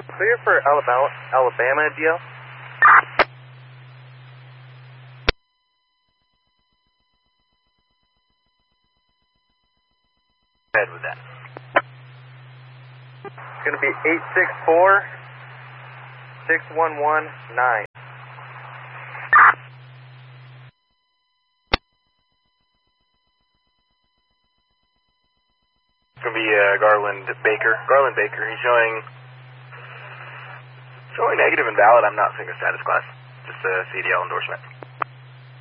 Clear for Alabama, DL. Ahead with that. It's going to be 864-6119. It's going to be Garland Baker. Garland Baker, he's showing negative and valid. I'm not seeing a status class. Just a CDL endorsement.